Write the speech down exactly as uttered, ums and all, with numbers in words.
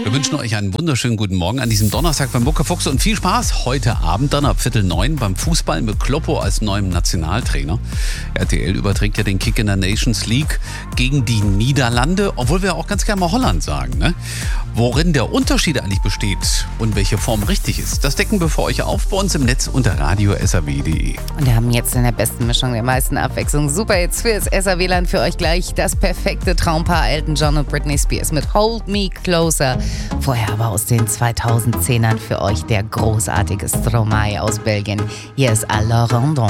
Wir wünschen euch einen wunderschönen guten Morgen an diesem Donnerstag beim Muckefuchs und viel Spaß heute Abend dann ab Viertel neun beim Fußball mit Kloppo als neuem Nationaltrainer. R T L überträgt ja den Kick in der Nations League gegen die Niederlande, obwohl wir auch ganz gerne mal Holland sagen. Ne? Worin der Unterschied eigentlich besteht und welche Form richtig ist, das decken wir für euch auf bei uns im Netz unter radio punkt s a w punkt d e. Und wir haben jetzt in der besten Mischung der meisten Abwechslung super Hits fürs S A W-Land für euch gleich. Das perfekte Traumpaar Elton John und Britney Spears mit Hold Me Closer. Vorher aber aus den zweitausendzehnern für euch der großartige Stromae aus Belgien. Hier ist Alors Rondon.